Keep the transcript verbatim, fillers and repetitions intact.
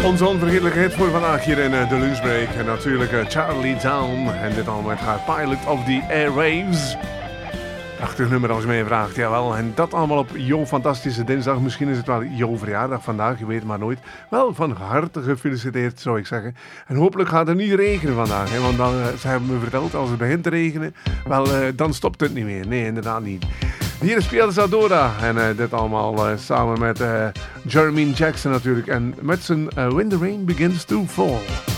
Onze onvergetelijke hit voor vandaag hier in uh, de lunchbreak. En natuurlijk uh, Charlie Town. En dit allemaal met haar Pilot of the Airwaves. Prachtig nummer als je mij vraagt, jawel. En dat allemaal op jouw fantastische dinsdag. Misschien is het wel jouw verjaardag vandaag, je weet het maar nooit. Wel, van harte gefeliciteerd, zou ik zeggen. En hopelijk gaat het niet regenen vandaag. Hè? Want dan, uh, ze hebben me verteld, als het begint te regenen, wel, uh, dan stopt het niet meer. Nee, inderdaad niet. Hier speelt Zadora. En uh, dit allemaal uh, samen met uh, Jermaine Jackson natuurlijk. En met zijn uh, When the Rain Begins to Fall.